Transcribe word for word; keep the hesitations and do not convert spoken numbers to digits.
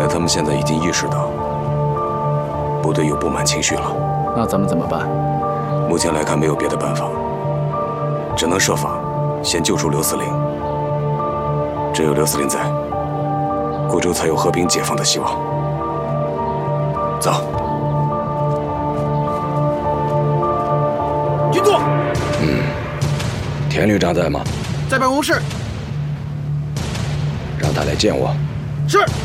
来他们现在已经意识到部队有不满情绪了。 那咱们怎么办？ 目前来看没有别的办法，只能设法先救出刘司令。只有刘司令在，顾州才有和平解放的希望。走。 军座。 嗯，田旅长在吗？ 在办公室。 让他来见我。 是。